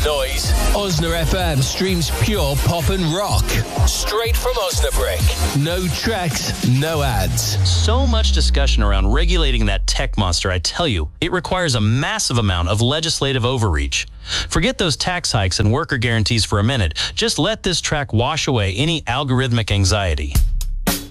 noise. Osna FM streams pure pop and rock. Straight from Osnabrück. No tracks, no ads. So much discussion around regulating that tech monster, I tell you. It requires a massive amount of legislative overreach. Forget those tax hikes and worker guarantees for a minute. Just let this track wash away any algorithmic anxiety.